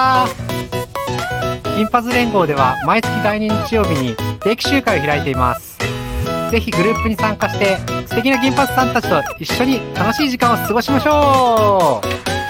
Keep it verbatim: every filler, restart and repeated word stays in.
銀髪連合では毎月だいに日曜日に定期集会を開いています。ぜひグループに参加して素敵な銀髪さんたちと一緒に楽しい時間を過ごしましょう。